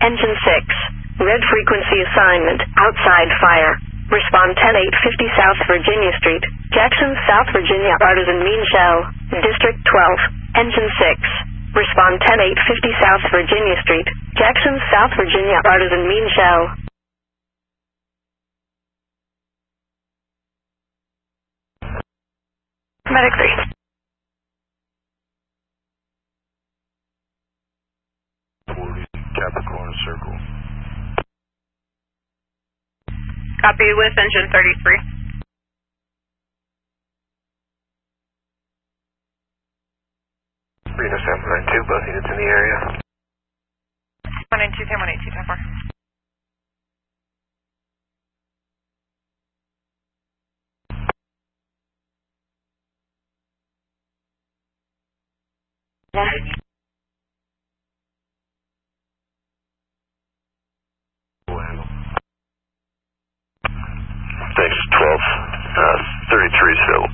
Engine 6. Red frequency assignment. Outside fire. Respond 10850 South Virginia Street, Jackson, South Virginia. Artisan mean shell. District 12. Engine 6. Respond 10850 South Virginia Street, Jackson, South Virginia. Artisan mean shell. Medic 3. 40 Capricorn Circle. Copy with engine 33. Reno 792, both units in the area. 192, 182, 10-4. Thanks, 12. 33 is available.